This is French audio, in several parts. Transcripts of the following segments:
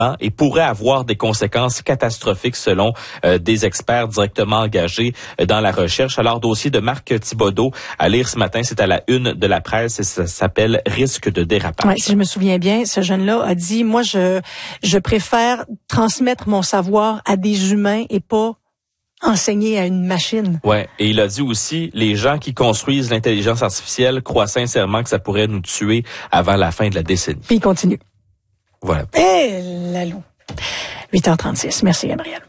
et pourrait avoir des conséquences catastrophiques selon des experts directement engagés dans la recherche. Alors, dossier de Marc Thibodeau à lire ce matin, c'est à la une de la presse et ça s'appelle « Risque de dérapage ». Ouais, si je me souviens bien, ce jeune-là a dit, moi, je préfère transmettre mon savoir à des humains et pas enseigner à une machine. Ouais, et il a dit aussi, les gens qui construisent l'intelligence artificielle croient sincèrement que ça pourrait nous tuer avant la fin de la décennie. Puis il continue. Voilà. Lalou. 8h36. Merci, Gabriel.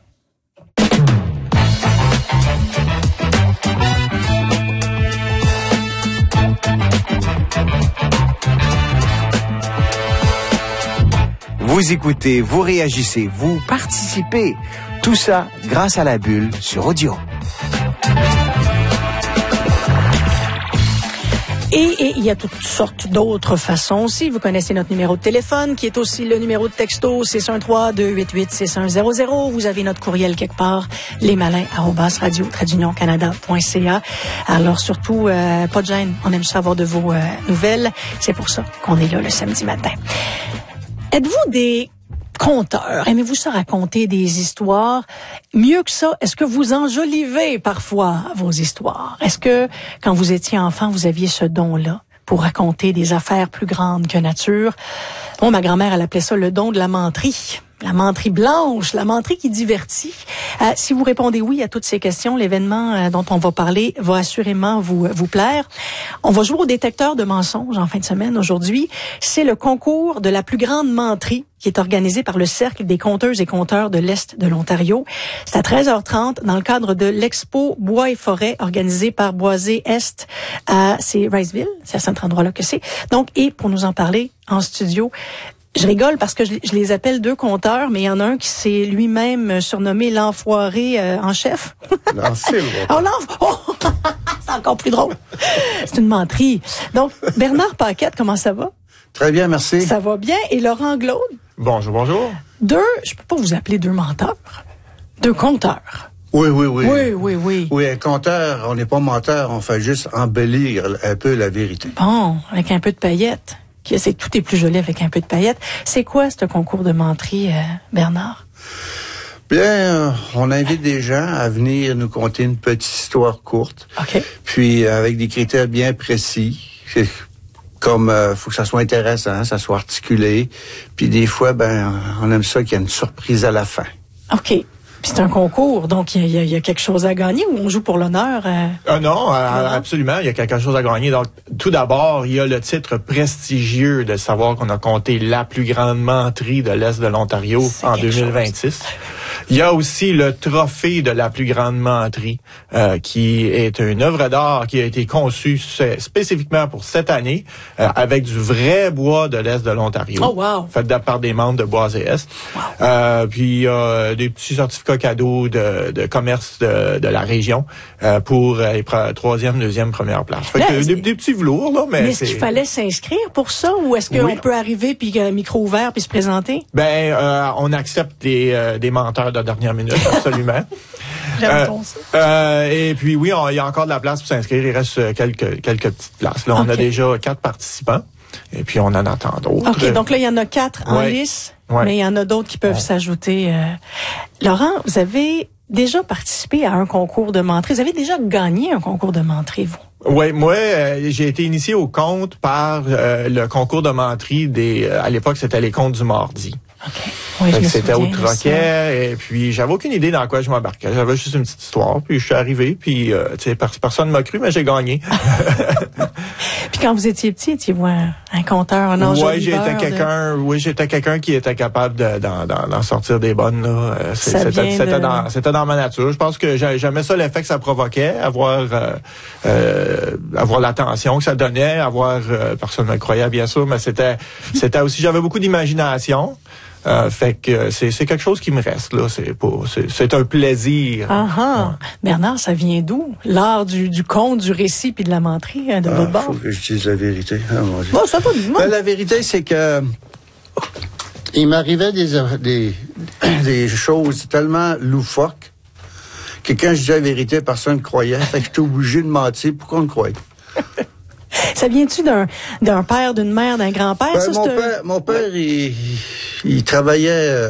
Vous écoutez, vous réagissez, vous participez. Tout ça grâce à la bulle sur Audio. Et il y a toutes sortes d'autres façons aussi. Vous connaissez notre numéro de téléphone, qui est aussi le numéro de texto 613-288-6100. Vous avez notre courriel quelque part, lesmalins@radio-canada.ca. Alors surtout, pas de gêne. On aime savoir de vos nouvelles. C'est pour ça qu'on est là le samedi matin. Êtes-vous des conteurs? Aimez-vous ça raconter des histoires? Mieux que ça, est-ce que vous enjolivez parfois vos histoires? Est-ce que, quand vous étiez enfant, vous aviez ce don-là pour raconter des affaires plus grandes que nature? Bon, ma grand-mère, elle appelait ça le don de la menterie. La menterie blanche, la menterie qui divertit. Si vous répondez oui à toutes ces questions, l'événement dont on va parler va assurément vous plaire. On va jouer au détecteur de mensonges en fin de semaine aujourd'hui. C'est le concours de la plus grande menterie qui est organisé par le Cercle des conteuses et conteurs de l'Est de l'Ontario. C'est à 13h30 dans le cadre de l'Expo Bois et Forêt organisé par Boisé Est. C'est Riceville, c'est à cet endroit-là que c'est. Donc, et pour nous en parler en studio, je rigole parce que je les appelle deux conteurs, mais il y en a un qui s'est lui-même surnommé l'enfoiré en chef. C'est encore plus drôle. C'est une menterie. Donc, Bernard Paquette, comment ça va? Très bien, merci. Ça va bien. Et Laurent Glaude? Bonjour, bonjour. Je peux pas vous appeler deux menteurs. Deux conteurs. Oui. Oui, un conteur, on n'est pas menteur, on fait juste embellir un peu la vérité. Bon, avec un peu de paillettes. Tout est plus joli avec un peu de paillettes. C'est quoi ce concours de menterie, Bernard? Bien, on invite des gens à venir nous conter une petite histoire courte. OK. Puis avec des critères bien précis. Comme faut que ça soit intéressant, ça soit articulé. Puis des fois, on aime ça qu'il y ait une surprise à la fin. OK. Puis c'est un concours, donc il y a quelque chose à gagner ou on joue pour l'honneur? Non, absolument, il y a quelque chose à gagner. Donc, tout d'abord, il y a le titre prestigieux de savoir qu'on a compté la plus grande menterie de l'Est de l'Ontario en 2026. Il y a aussi le trophée de la plus grande menterie, qui est une œuvre d'art qui a été conçue spécifiquement pour cette année, avec du vrai bois de l'Est de l'Ontario. Oh, wow! Fait par des membres de Boisé Est. Wow. Puis des petits certificats cadeaux de commerce de la région pour les troisième, deuxième, première place. Fait que des petits velours, là, mais est-ce qu'il fallait s'inscrire pour ça ou est-ce qu'on peut arriver puis micro ouvert puis se présenter? On accepte des menteurs de dernière minute, absolument. J'aime ça. Et puis oui, il y a encore de la place pour s'inscrire. Il reste quelques petites places. Là, on a déjà 4 participants. Et puis, on en attend d'autres. OK, donc là, il y en a 4 en lice, mais il y en a d'autres qui peuvent s'ajouter. Laurent, vous avez déjà participé à un concours de menterie. Vous avez déjà gagné un concours de menterie, vous? Oui, moi, j'ai été initié au conte par le concours de menterie à l'époque, c'était les contes du mardi. OK. Oui, c'était au Troquet, et puis j'avais aucune idée dans quoi je m'embarquais. J'avais juste une petite histoire, puis je suis arrivé, puis personne ne m'a cru, mais j'ai gagné. Puis quand vous étiez petit, étiez-vous un conteur, un enjoliveur? J'étais quelqu'un qui était capable d'en sortir des bonnes. Là. C'était dans ma nature. Je pense que j'aimais ça, l'effet que ça provoquait, avoir l'attention que ça donnait, personne ne me croyait bien sûr, mais c'était aussi, j'avais beaucoup d'imagination. Fait que c'est quelque chose qui me reste là. C'est un plaisir. Ouais. Bernard, ça vient d'où? L'art du conte, du récit puis de la menterie de votre bord? Faut que je dise la vérité. Mon Dieu. Bon, ça va du monde. La vérité, c'est que il m'arrivait des choses tellement loufoques que quand je disais la vérité, personne ne croyait. Fait que j'étais obligé de mentir pour qu'on me croie. Ça vient-tu d'un père, d'une mère, d'un grand-père? Mon père, il travaillait